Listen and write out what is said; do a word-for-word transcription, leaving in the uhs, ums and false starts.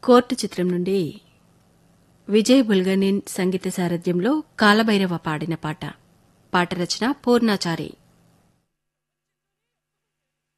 Court చిత్రం నుండి విజయ్ బుల్గనిన్ సంగీత సారథ్యంలో కాలభైరవ పాడిన పాట పాట రచన పూర్ణాచారి.